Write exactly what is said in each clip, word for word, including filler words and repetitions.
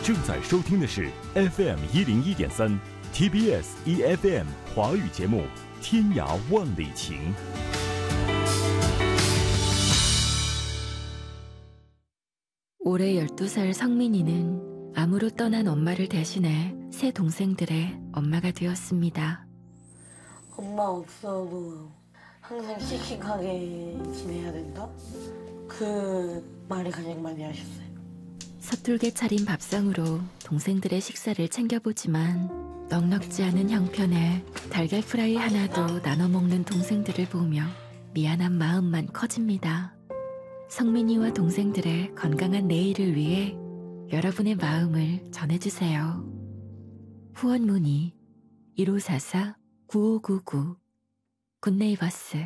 正在收听的是 F M 一零一点三 T B S E F M 华语节目《天涯万里情》。 올해 열두 살 성민이는 암으로 떠난 엄마를 대신해 세 동생들의 엄마가 되었습니다. 엄마 없어도 항상 씩씩하게 지내야 된다? 그 말을 가장 많이 하셨어요. 서툴게 차린 밥상으로 동생들의 식사를 챙겨보지만 넉넉지 않은 형편에 달걀 프라이 하나도 나눠 먹는 동생들을 보며 미안한 마음만 커집니다. 성민이와 동생들의 건강한 내일을 위해 여러분의 마음을 전해주세요. 후원 문의 일오사사 구오구구 굿네이버스。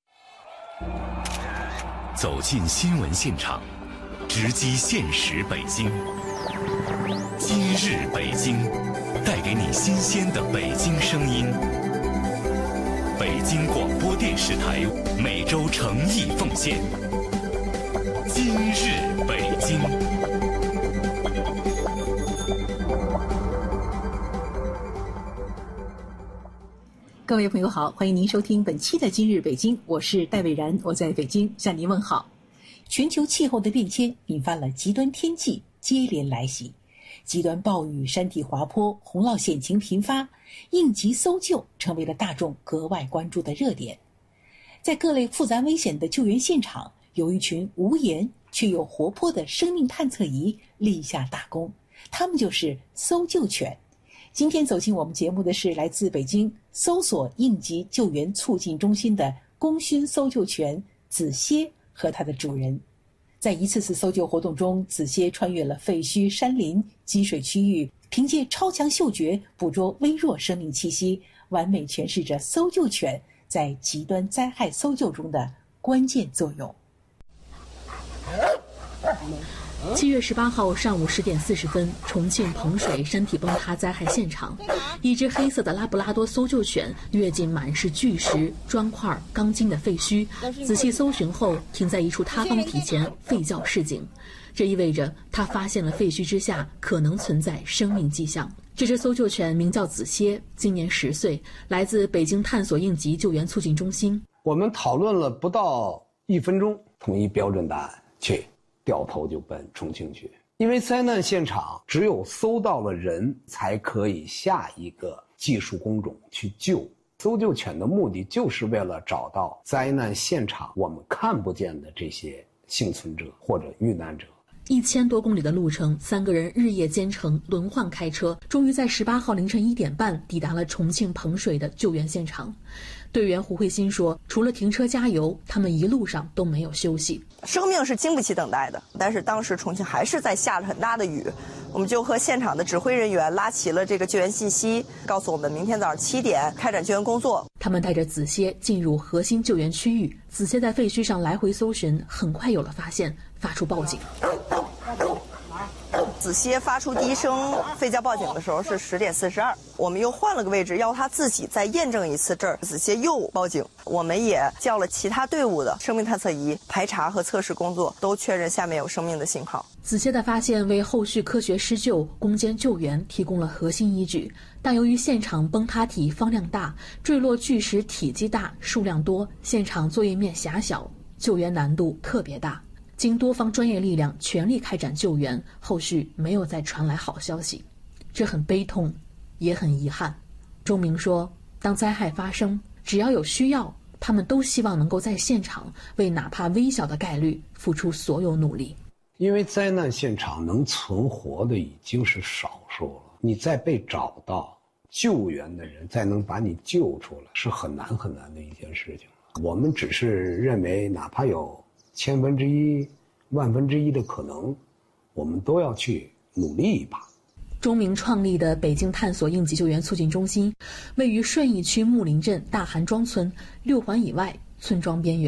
走进新闻现场，直击现实北京。今日北京，带给你新鲜的北京声音。北京广播电视台每周诚意奉献。今日北京。 各位朋友好，欢迎您收听本期的今日北京，我是戴伟然，我在北京向您问好。全球气候的变迁引发了极端天气接连来袭，极端暴雨、山体滑坡、洪涝险情频发，应急搜救成为了大众格外关注的热点。在各类复杂危险的救援现场，有一群无言却又活泼的生命探测仪立下大功，他们就是搜救犬。今天走进我们节目的是来自北京搜索应急救援促进中心的功勋搜救犬子歇和它的主人。在一次次搜救活动中，子歇穿越了废墟、山林、积水区域，凭借超强嗅觉捕捉微弱生命气息，完美诠释着搜救犬在极端灾害搜救中的关键作用。 七月十八号上午十点四十分，重庆彭水山体崩塌灾害现场，一只黑色的拉布拉多搜救犬跃进满是巨石、砖块、钢筋的废墟，仔细搜寻后停在一处塌方体前，吠叫示警。这意味着它发现了废墟之下可能存在生命迹象。这只搜救犬名叫子歇，今年十岁，来自北京探索应急救援促进中心。 我们讨论了不到一分钟，统一标准答案，去掉头就奔重庆去。因为灾难现场只有搜到了人，才可以下一个技术工种去救。搜救犬的目的就是为了找到灾难现场我们看不见的这些幸存者或者遇难者。 一千多公里的路程，三个人日夜兼程，轮换开车，终于在十八号凌晨一点半抵达了重庆彭水的救援现场。队员胡慧欣说，除了停车加油，他们一路上都没有休息。 生命是经不起等待的，但是当时重庆还是在下着很大的雨，我们就和现场的指挥人员拉齐了这个救援信息，告诉我们明天早上七点开展救援工作。 他们带着子歇进入核心救援区域，子歇在废墟上来回搜寻，很快有了发现，发出报警。 子歇发出第一声吠叫报警的时候是十点四十二，我们又换了个位置，要他自己再验证一次这儿。子歇又报警，我们也叫了其他队伍的生命探测仪排查和测试工作，都确认下面有生命的信号。 子歇的发现为后续科学施救、攻坚救援提供了核心依据，但由于现场崩塌体方量大，坠落巨石体积大、数量多，现场作业面狭小，救援难度特别大。经多方专业力量全力开展救援，后续没有再传来好消息，这很悲痛，也很遗憾。周明说，当灾害发生，只要有需要，他们都希望能够在现场为哪怕微小的概率付出所有努力。 因为灾难现场能存活的已经是少数了，你再被找到救援的人再能把你救出来，是很难很难的一件事情。我们只是认为哪怕有千分之一、万分之一的可能，我们都要去努力一把。 钟明创立的北京探索应急救援促进中心，位于顺义区木林镇大韩庄村六环以外村庄边缘。